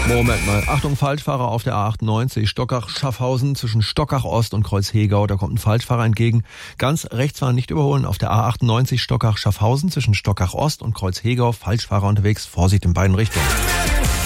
Moment mal. Achtung, Falschfahrer auf der A98, Stockach-Schaffhausen zwischen Stockach-Ost und Kreuz-Hegau. Da kommt ein Falschfahrer entgegen. Ganz rechts fahren, nicht überholen. Auf der A98 Stockach-Schaffhausen zwischen Stockach-Ost und Kreuz-Hegau. Falschfahrer unterwegs. Vorsicht in beiden Richtungen.